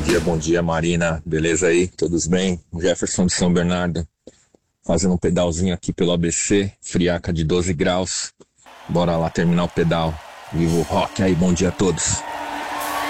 bom dia, Marina. Beleza aí? Todos bem? Jefferson de São Bernardo, fazendo um pedalzinho aqui pelo ABC, friaca de 12 graus. Bora lá terminar o pedal. Viva o rock aí, bom dia a todos.